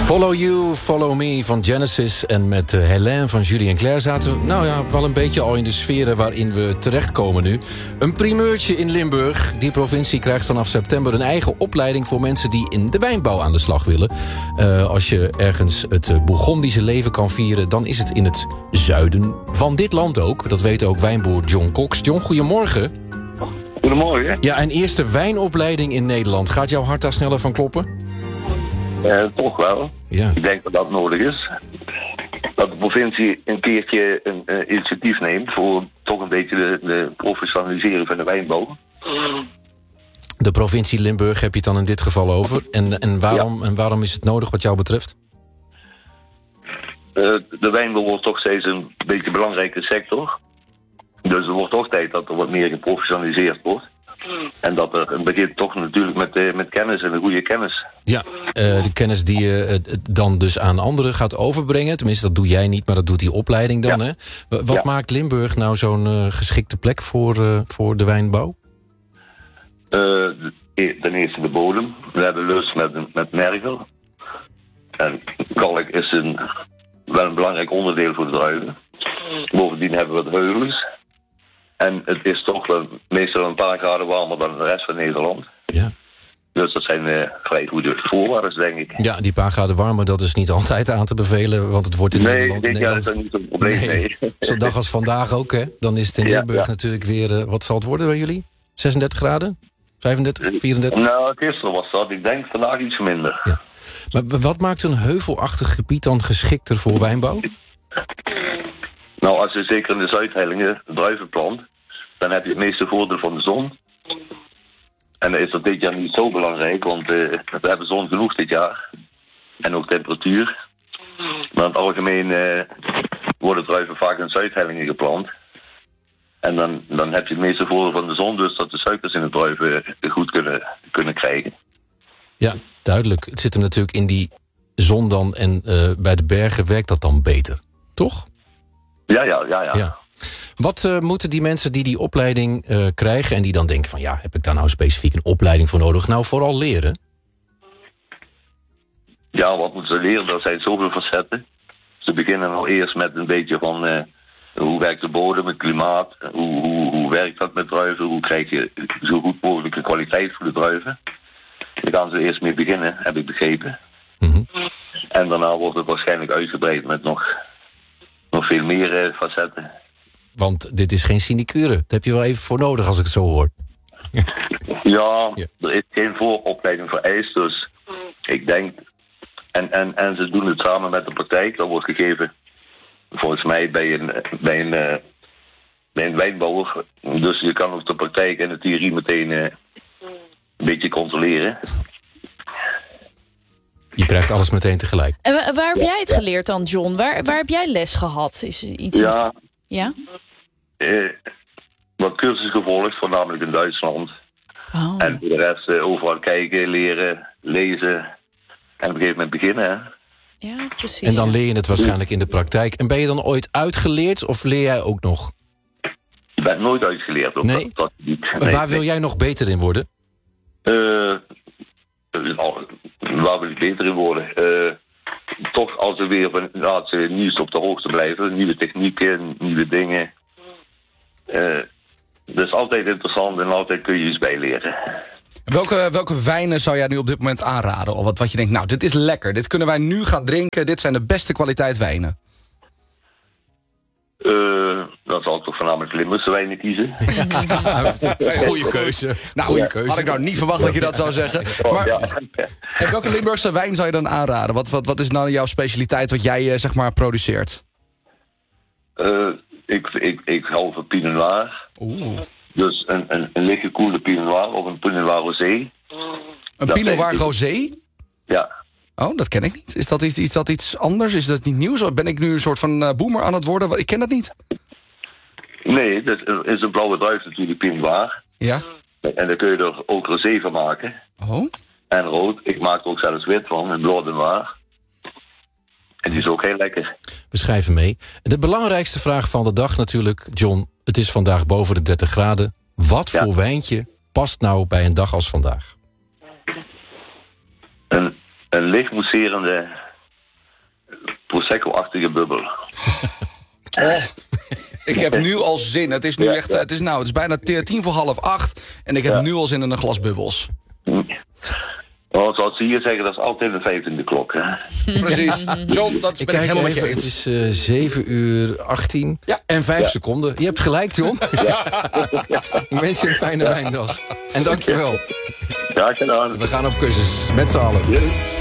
Follow You, Follow Me van Genesis en met Hélène van Julie en Claire zaten we wel een beetje al in de sferen waarin we terechtkomen nu. Een primeurtje in Limburg. Die provincie krijgt vanaf september een eigen opleiding voor mensen die in de wijnbouw aan de slag willen. Als je ergens het Bourgondische leven kan vieren, dan is het in het zuiden van dit land ook. Dat weet ook wijnboer John Cox. John, goedemorgen. Goedemorgen. Ja, een eerste wijnopleiding in Nederland. Gaat jouw hart daar sneller van kloppen? Toch wel. Ja. Ik denk dat dat nodig is. Dat de provincie een keertje een initiatief neemt voor toch een beetje de professionalisering van de wijnbouw. De provincie Limburg heb je het dan in dit geval over. En waarom is het nodig wat jou betreft? De wijnbouw wordt toch steeds een beetje een belangrijke sector. Dus er wordt toch tijd dat er wat meer geprofessionaliseerd wordt. En dat er begint toch natuurlijk met kennis en een goede kennis. Ja, de kennis die je dan dus aan anderen gaat overbrengen. Tenminste, dat doe jij niet, maar dat doet die opleiding dan. Ja. Hè? Wat maakt Limburg nou zo'n geschikte plek voor de wijnbouw? Ten eerste de bodem. We hebben lus met mergel. En kalk is wel een belangrijk onderdeel voor de druiven. Bovendien hebben we wat heuvels. En het is toch meestal een paar graden warmer dan de rest van Nederland. Ja. Dus dat zijn vrij goede voorwaarden, denk ik. Ja, die paar graden warmer, dat is niet altijd aan te bevelen, want het wordt in Nederland... Nee, dat is niet een probleem, nee. Zo'n dag als vandaag ook, hè? Dan is het in Limburg natuurlijk weer... wat zal het worden bij jullie? 36 graden? 35? 34? Nou, gisteren was dat. Ik denk vandaag iets minder. Ja. Maar wat maakt een heuvelachtig gebied dan geschikter voor wijnbouw? Nou, als je zeker in de Zuidhellingen druiven plant, dan heb je het meeste voordeel van de zon. En dan is dat dit jaar niet zo belangrijk, want we hebben zon genoeg dit jaar. En ook temperatuur. Maar in het algemeen worden druiven vaak in Zuidhellingen geplant. En dan heb je het meeste voordeel van de zon, dus dat de suikers in de druiven goed kunnen krijgen. Ja, duidelijk. Het zit hem natuurlijk in die zon dan en bij de bergen werkt dat dan beter, toch? Ja. Wat moeten die mensen die opleiding krijgen en die dan denken van heb ik daar nou specifiek een opleiding voor nodig, nou vooral leren? Ja, wat moeten ze leren? Er zijn zoveel facetten. Ze beginnen al eerst met een beetje van hoe werkt de bodem, het klimaat, hoe werkt dat met druiven, hoe krijg je zo goed mogelijke kwaliteit voor de druiven. Daar gaan ze eerst mee beginnen, heb ik begrepen. Mm-hmm. En daarna wordt het waarschijnlijk uitgebreid met nog veel meer facetten. Want dit is geen sinecure. Daar heb je wel even voor nodig als ik het zo hoor. Ja, er is geen vooropleiding vereist. Dus ik denk... En ze doen het samen met de praktijk. Dat wordt gegeven volgens mij bij een wijnbouwer. Dus je kan ook de praktijk en de theorie meteen een beetje controleren. Je krijgt alles meteen tegelijk. En waar heb jij het geleerd dan, John? Waar heb jij les gehad? Is iets ja? Wat cursus gevolgd, voornamelijk in Duitsland. Oh. En voor de rest overal kijken, leren, lezen. En op een gegeven moment beginnen. Hè? Ja, precies. En dan leer je het waarschijnlijk in de praktijk. En ben je dan ooit uitgeleerd of leer jij ook nog? Je bent nooit uitgeleerd. Nee? Dat niet. Nee, waar wil jij nog beter in worden? Waar wil ik beter in worden? Toch als er weer van het nieuws op de hoogte blijven. Nieuwe technieken, nieuwe dingen. Dat is altijd interessant en altijd kun je iets bijleren. Welke wijnen zou jij nu op dit moment aanraden? Of wat je denkt, nou, dit is lekker. Dit kunnen wij nu gaan drinken. Dit zijn de beste kwaliteit wijnen. Dan zal ik toch voornamelijk Limburgse wijnen kiezen. Goeie keuze. Nou, had ik nou niet verwacht dat je dat zou zeggen. Maar en welke Limburgse wijn zou je dan aanraden? Wat is nou jouw specialiteit wat jij zeg maar produceert? Ik hou van Pinot Noir. Oeh. Dus een lichte koele Pinot Noir of een Pinot Noir Rosé. Een Pinot Noir Rosé? Ja. Oh, dat ken ik niet. Is dat iets anders? Is dat niet nieuws? Of ben ik nu een soort van boomer aan het worden? Ik ken dat niet. Nee, dat is een blauwe druif natuurlijk, Pinot Noir. Ja. En daar kun je er ook rosé van maken. Oh. En rood. Ik maak er ook zelfs wit van, een Blanc de Noir. En die is ook heel lekker. Beschrijf hem mee. De belangrijkste vraag van de dag natuurlijk, John. Het is vandaag boven de 30 graden. Wat voor wijntje past nou bij een dag als vandaag? Een licht mousserende Prosecco-achtige bubbel. Oh, ik heb nu al zin. Het is nu echt, het is bijna 7:45 en ik heb nu al zin in een glas bubbels. Nou, zoals ze hier zeggen, dat is altijd de 15e klok. Hè? Precies. John, dat ben ik helemaal met je eens. Het is 7:18 en 5 seconden. Je hebt gelijk, John. Ik wens je een fijne wijndag. En dank je wel. Ja, gedaan. We gaan op cursus, met z'n allen.